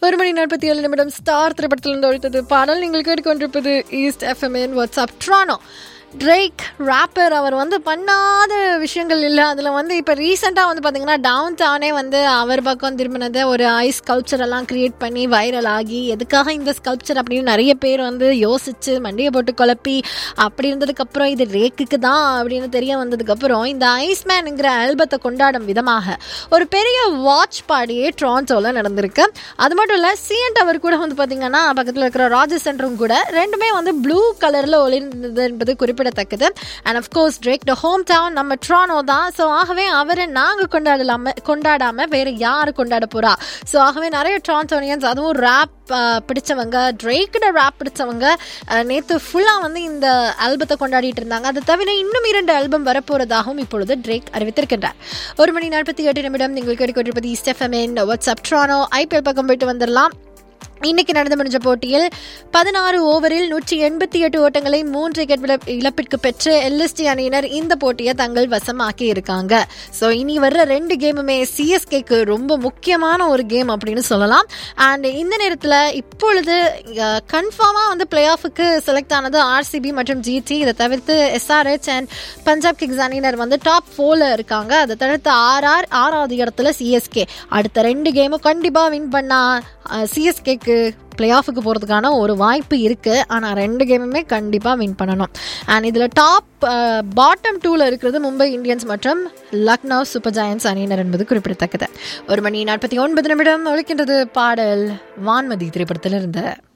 1:47 star திரைப்படத்திலிருந்து ஒழித்தது பாடல். நீங்கள் கேட்டுக்கொண்டிருப்பது ஈஸ்ட் எஃப்எம்என் வாட்ஸ்அப் ட்ரானோ. ட்ரேக் ராப்பர் அவர் பண்ணாத விஷயங்கள் இல்லை. அதில் இப்போ ரீசெண்டாக பார்த்தீங்கன்னா டவுன் டவுனே அவர் பக்கம் திரும்பினது ஒரு ஐஸ் ஸ்கல்ப்சர் எல்லாம் கிரியேட் பண்ணி வைரல் ஆகி, எதுக்காக இந்த ஸ்கல்ப்சர் அப்படின்னு நிறைய பேர் யோசிச்சு மண்டியை போட்டு குழப்பி அப்படி இருந்ததுக்கப்புறம் இது ட்ரேக்குக்கு தான் அப்படின்னு தெரிய வந்ததுக்கப்புறம் இந்த ஐஸ்மேனுங்கிற ஆல்பத்தை கொண்டாடும் விதமாக ஒரு பெரிய வாட்ச் பார்ட்டியே டொரண்டோவில் நடந்திருக்கு. அது மட்டும் இல்லை, சிஎன் டவர் கூட பார்த்தீங்கன்னா பக்கத்தில் இருக்கிற ராஜர் சென்டரும் கூட ரெண்டுமே ப்ளூ கலரில் ஒளிர்ந்தது என்பது குறிப்பிடத்தக்கது. And of course track the home town நம்ம டொரண்டோ தான். ஸோ ஆகவே அவரை நாங்கள் கொண்டாடாம வேற யார் கொண்டாட போறா? ஸோ ஆகவே நிறைய டொரண்டோனியன்ஸ், அதுவும் ரேப் பிடிச்சவங்க, ட்ரேக்கோட ரேப் பிடிச்சவங்க நேற்று ஃபுல்லாக இந்த ஆல்பத்தை கொண்டாடிட்டு இருந்தாங்க. அது தவிர இன்னும் 2 ஆல்பம் வரப்போறதாகவும் இப்பொழுது ட்ரேக் அறிவித்திருக்கின்றார். 1:48 நீங்கள் கேட்டுக்கொண்டிருப்பது ஈஸ்ட் எஃப்எம்என் வாட்ஸ்அப் ட்ரானோ. ஐபிஎல் பக்கம் போயிட்டு வந்துடலாம். இன்னைக்கு நடந்து முடிஞ்ச போட்டியில் 16 ஓவரில் 188 ஓட்டங்களை 3 விக்கெட் இழப்பிற்கு பெற்ற எல்எஸ்டி அணியினர் இந்த போட்டியை தங்கள் வசமாக்கி இருக்காங்க. ஸோ இனி வர்ற 2 கேமுமே சிஎஸ்கேக்கு ரொம்ப முக்கியமான ஒரு கேம் அப்படின்னு சொல்லலாம். அண்ட் இந்த நேரத்தில் இப்பொழுது கன்ஃபார்மாக பிளே ஆஃபுக்கு செலக்ட் ஆனது ஆர்சிபி மற்றும் ஜிடி. இதை தவிர்த்து எஸ்ஆர்ஹெச் அண்ட் பஞ்சாப் கிங்ஸ் அணியினர் டாப் 4ல இருக்காங்க. அதை தவிர்த்து ஆறாவது இடத்துல சிஎஸ்கே. அடுத்த 2 கேமும் கண்டிப்பாக வின் பண்ணா சிஎஸ்கேக்கு பிளே ஆஃபுக்கு போகிறதுக்கான ஒரு வாய்ப்பு இருக்குது. ஆனால் 2 கேமுமே கண்டிப்பாக வின் பண்ணணும். அண்ட் இதில் பாட்டம் 2ல இருக்கிறது மும்பை இந்தியன்ஸ் மற்றும் லக்னோ சூப்பர் ஜாயன்ட்ஸ் அணியினர் என்பது குறிப்பிடத்தக்கது. 1:49 ஒழிக்கின்றது பாடல் வான்மதி திரைப்படத்திலிருந்து.